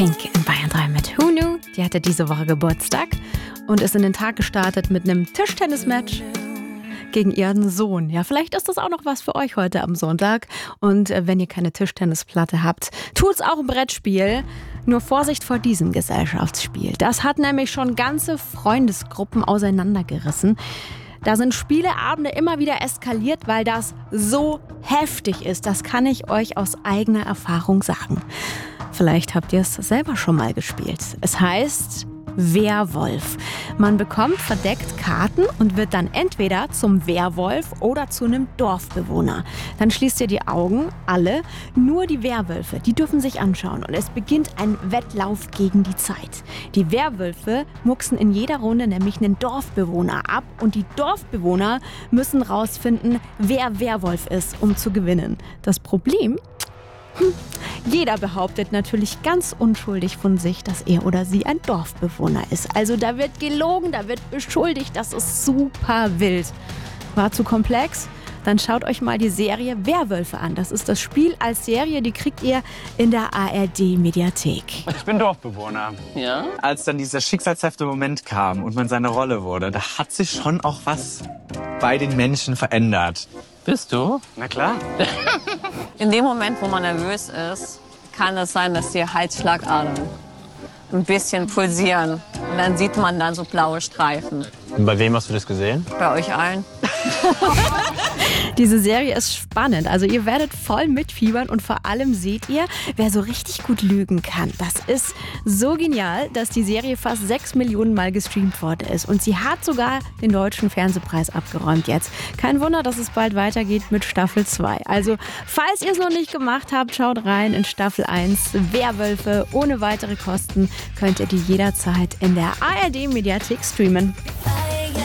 Pink in Bayern 3 mit Who Knew. Die hatte diese Woche Geburtstag und ist in den Tag gestartet mit einem Tischtennismatch gegen ihren Sohn. Ja, vielleicht ist das auch noch was für euch heute am Sonntag. Und wenn ihr keine Tischtennisplatte habt, tut's auch im Brettspiel. Nur Vorsicht vor diesem Gesellschaftsspiel. Das hat nämlich schon ganze Freundesgruppen auseinandergerissen. Da sind Spieleabende immer wieder eskaliert, weil das so heftig ist. Das kann ich euch aus eigener Erfahrung sagen. Vielleicht habt ihr es selber schon mal gespielt. Es heißt Werwolf. Man bekommt verdeckt Karten und wird dann entweder zum Werwolf oder zu einem Dorfbewohner. Dann schließt ihr die Augen, alle, nur die Werwölfe, die dürfen sich anschauen. Und es beginnt ein Wettlauf gegen die Zeit. Die Werwölfe mucksen in jeder Runde nämlich einen Dorfbewohner ab und die Dorfbewohner müssen rausfinden, wer Werwolf ist, um zu gewinnen. Das Problem? Jeder behauptet natürlich ganz unschuldig von sich, dass er oder sie ein Dorfbewohner ist. Also da wird gelogen, da wird beschuldigt, das ist super wild. War zu komplex? Dann schaut euch mal die Serie Werwölfe an. Das ist das Spiel als Serie, die kriegt ihr in der ARD-Mediathek. Ich bin Dorfbewohner. Ja? Als dann dieser schicksalshafte Moment kam und man seine Rolle wurde, da hat sich schon auch was bei den Menschen verändert. Bist du? Na klar. In dem Moment, wo man nervös ist, kann es sein, dass die Halsschlagadern ein bisschen pulsieren. Und dann sieht man dann so blaue Streifen. Und bei wem hast du das gesehen? Bei euch allen. Diese Serie ist spannend. Also ihr werdet voll mitfiebern und vor allem seht ihr, wer so richtig gut lügen kann. Das ist so genial, dass die Serie fast 6 Millionen Mal gestreamt worden ist. Und sie hat sogar den Deutschen Fernsehpreis abgeräumt jetzt. Kein Wunder, dass es bald weitergeht mit Staffel 2. Also falls ihr es noch nicht gemacht habt, schaut rein in Staffel 1. Werwölfe ohne weitere Kosten könnt ihr die jederzeit in der ARD-Mediathek streamen.